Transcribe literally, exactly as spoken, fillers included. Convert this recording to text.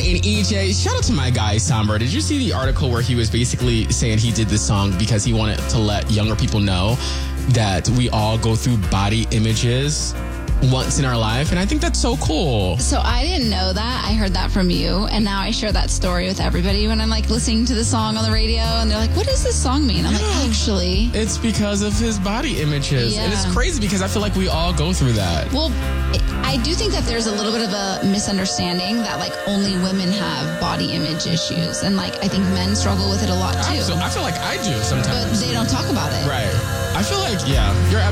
And E J, shout out to my guy, Samber. Did you see the article where he was basically saying he did this song because he wanted to let younger people know that we all go through body images once in our life? And I think that's so cool. So I didn't know that. I heard that from you. And now I share that story with everybody when I'm like listening to the song on the radio and they're like, what does this song mean? I'm Yeah. like, actually. It's because of his body images. Yeah. And it's crazy because I feel like we all go through that. Well, I do think that there's a little bit of a misunderstanding that like only women have body image issues. And like, I think men struggle with it a lot too. So I feel like I do sometimes. But they don't talk about it. Right. I feel like, yeah, you're